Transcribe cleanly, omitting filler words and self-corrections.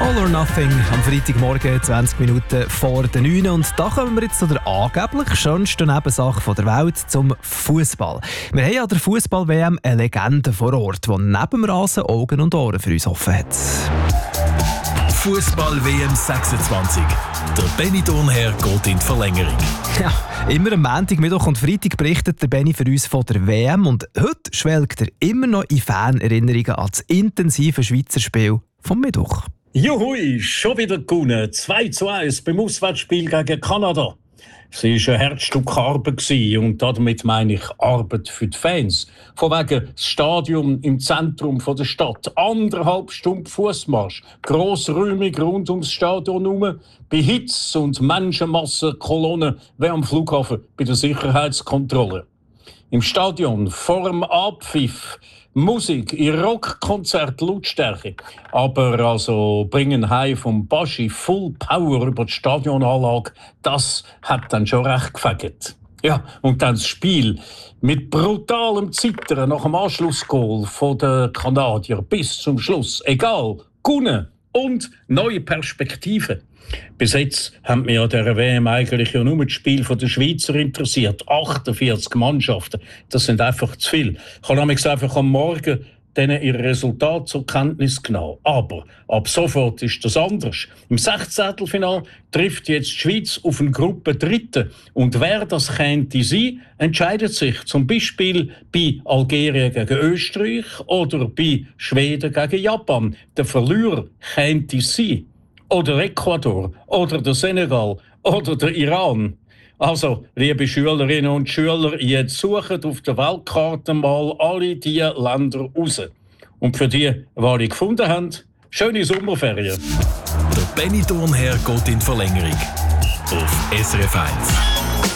All or Nothing am Freitagmorgen, 20 Minuten vor der 9. Und da kommen wir jetzt zu der angeblich schönsten Nebensache der Welt, zum Fußball. Wir haben an der Fußball-WM eine Legende vor Ort, die neben dem Rasen Augen und Ohren für uns offen hat. Fußball-WM 26. Der Benny Thurnherr geht in die Verlängerung. Ja, immer am Montag, Mittwoch und Freitag berichtet der Benny für uns von der WM. Und heute schwelgt er immer noch in Fanerinnerungen an das intensive Schweizer Spiel vom Mittwoch. Juhui, schon wieder gewonnen. 2:1 beim Auswärtsspiel gegen Kanada. Es war ein Herzstück Arbeit und damit meine ich Arbeit für die Fans. Von wegen das Stadion im Zentrum der Stadt. 1,5 Stunden Fußmarsch. Grossräumig rund ums Stadion herum. Bei Hitze und Menschenmassen, Kolonnen wie am Flughafen bei der Sicherheitskontrolle. Im Stadion vor dem Abpfiff Musik, in Rockkonzert, Lautstärke. Aber also bringen heim vom Baschi Full Power über die Stadionanlage, das hat dann schon recht gefegt. Ja, und dann das Spiel mit brutalem Zittern nach dem Anschlussgoal der Kanadier bis zum Schluss. Egal, gewonnen und neue Perspektiven. Bis jetzt haben mich an dieser WM eigentlich ja nur das Spiel der Schweizer interessiert. 48 Mannschaften, das sind einfach zu viel. Ich habe nämlich einfach am Morgen denen ihr Resultat zur Kenntnis genommen. Aber ab sofort ist das anders. Im 16. trifft jetzt die Schweiz auf eine Gruppe Dritten. Und wer das könnte sein, entscheidet sich zum Beispiel bei Algerien gegen Österreich oder bei Schweden gegen Japan. Der Verlierer könnte sein. Oder Ecuador, oder der Senegal, oder der Iran. Also, liebe Schülerinnen und Schüler, jetzt suchen auf der Weltkarte mal alle diese Länder raus. Und für die, die ihr gefunden habt, schöne Sommerferien. Der Benny Thurnherr geht in die Verlängerung. Auf SRF 1.